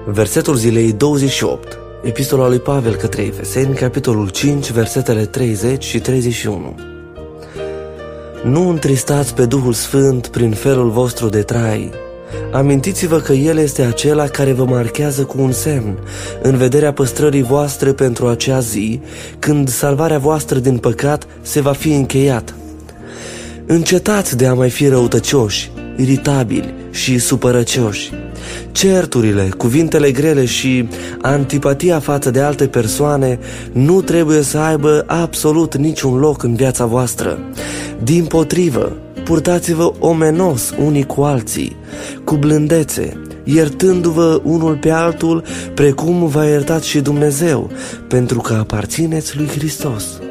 Versetul zilei 28, Epistola lui Pavel către Efeseni, capitolul 5, versetele 30 și 31. Nu întristați pe Duhul Sfânt prin felul vostru de trai. Amintiți-vă că El este acela care vă marchează cu un semn, în vederea păstrării voastre pentru acea zi, când salvarea voastră din păcat se va fi încheiat. Încetați de a mai fi răutăcioși, iritabili și supărăcioși. Certurile, cuvintele grele și antipatia față de alte persoane nu trebuie să aibă absolut niciun loc în viața voastră. Dimpotrivă, purtați-vă omenos unii cu alții, cu blândețe, iertându-vă unul pe altul, precum v-a iertat și Dumnezeu, pentru că aparțineți lui Hristos.